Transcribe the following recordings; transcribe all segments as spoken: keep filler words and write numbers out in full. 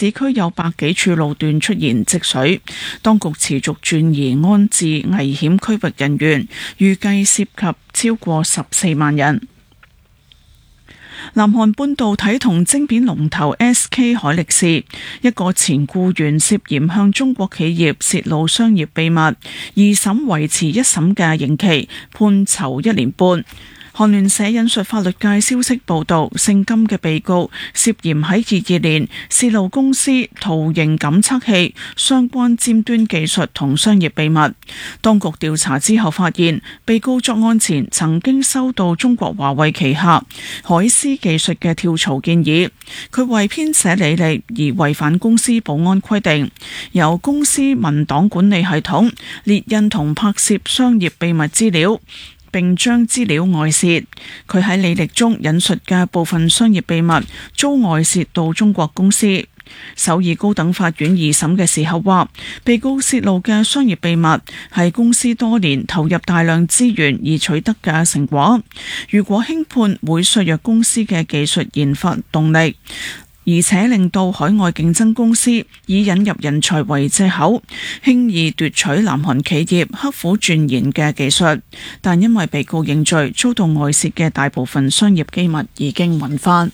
市區有百幾處路段出現積水，當局持續轉移安置危險區域人員，預計涉及超過十四萬人。南韓半導體同晶片龍頭 S K 海力士一個前僱員涉嫌向中國企業泄露商業秘密，二審維持一審嘅刑期，判囚一年半。韓聯社引述法律界消息報道，姓金嘅被告涉嫌喺二二年泄露公司圖形感測器相關尖端技術同商業秘密。當局調查之後發現，被告作案前曾經收到中國華為旗下海思技術嘅跳槽建議，佢為編寫履歷而違反公司保安規定，由公司文檔管理系統列印同拍攝商業秘密資料，並將資料外泄。佢喺履歷中引述嘅部分商業秘密遭外泄到中國公司。首爾高等法院二審嘅時候話，被告泄露嘅商業秘密係公司多年投入大量資源而取得嘅成果，如果輕判會削弱公司嘅技術研發動力，而且令到海外競爭公司以引入人才為借口，輕易奪取南韓企業刻苦鑽研嘅技術。但因為被告認罪，遭到外泄嘅大部分商業機密已經揾返。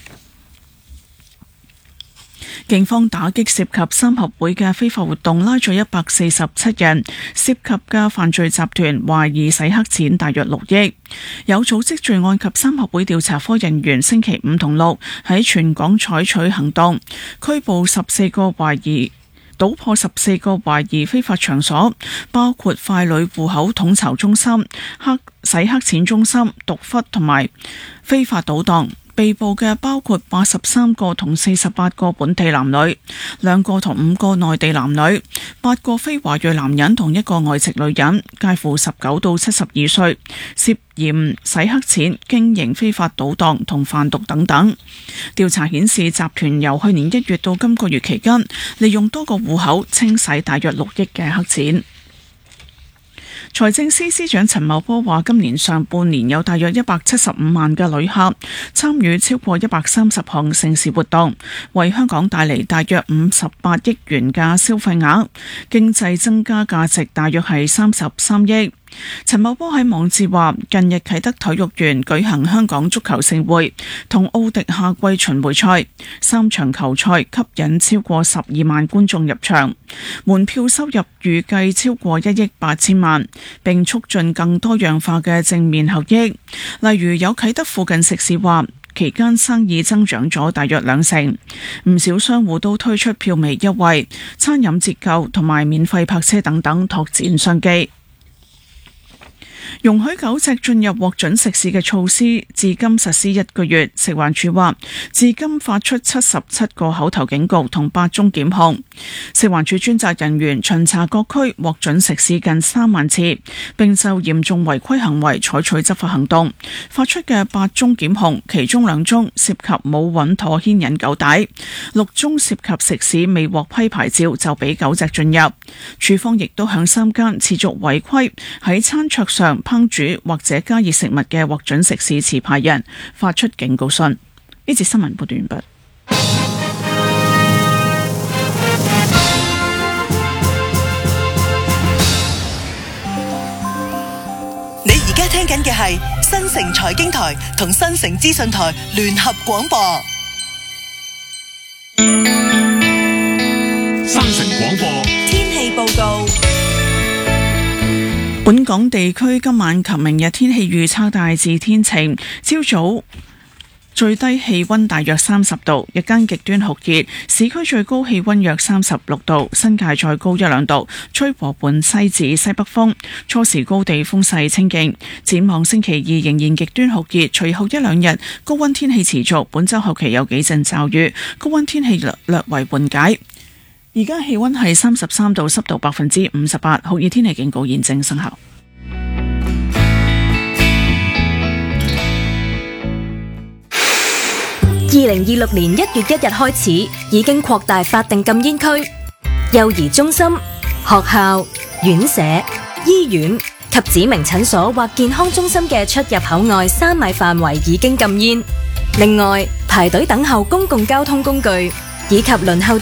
警方打擊涉及三合會嘅非法活動，拉咗一百四十七人，涉及嘅犯罪集團懷疑洗黑錢大約六億。有組織罪案及三合會調查科人員星期五同六喺全港採取行動，拘捕十四個懷疑搗破十四個懷疑非法場所，包括傀儡戶口統籌中心、黑洗黑錢中心、毒窟同埋非法賭檔。被捕嘅包括八十三個同四十八個本地男女，兩個同五個內地男女，八個非華裔男人同一個外籍女人，介乎十九到七十二歲，涉嫌洗黑錢、經營非法賭檔同販毒等等。調查顯示，集團由去年一月到今個月期間，利用多個戶口清洗大約六億嘅黑錢。財政司司長陳茂波話，今年上半年有大約一百七十五萬嘅旅客參與超過一百三十項盛事活動，為香港帶嚟大約五十八億元嘅消費額，經濟增加價值大約係三十三億。陳茂波喺網誌話，近日啟德體育園舉行香港足球盛會同奧迪夏季巡迴賽，三場球賽吸引超過十二萬觀眾入場，門票收入預計超過一億八千萬，並促進更多樣化嘅正面效益。例如有啟德附近食肆話，期間生意增長咗大約兩成，唔少商戶都推出票尾優惠、餐飲折扣同埋免費泊車等等，拓展商機。容許狗隻進入獲准食肆嘅措施至今實施一個月，食環署話至今發出七十七個口頭警告同八宗檢控。食環署專責人員巡查各區獲准食肆近三萬次，並就嚴重違規行為採取執法行動。發出嘅八宗檢控，其中兩宗涉及冇穩妥牽引狗帶，六宗涉及食肆未獲批牌照就俾狗隻進入。署方亦都向三間持續違規喺餐桌上烹煮或者加熱食物嘅獲准食肆持牌人發出警告信。呢節新聞報道完畢。 你而家聽緊嘅係新城財經台同新城資訊台聯合廣播。 新城廣播天氣報告。 本港地區今晚及明日天氣預測大致天晴，朝早最低氣溫大約三十度，日間極端酷熱，市區最高氣溫約三十六度，新界再高一兩度，吹和緩西至西北風，初時高地風勢清勁。展望星期二仍然極端酷熱，隨後一兩日高溫天氣持續，本週後期有幾陣驟雨，高溫天氣略略為緩解。而家氣溫係三十三度，濕度百分之五十八，酷熱天氣警告現正生效。 二零二六年一月一日開始，已經擴大法定禁煙區，幼兒中心、學校、院舍、醫院及指明診所或健康中心嘅出入口外三米範圍已經禁煙。另外，排隊等候公共交通工具以及輪候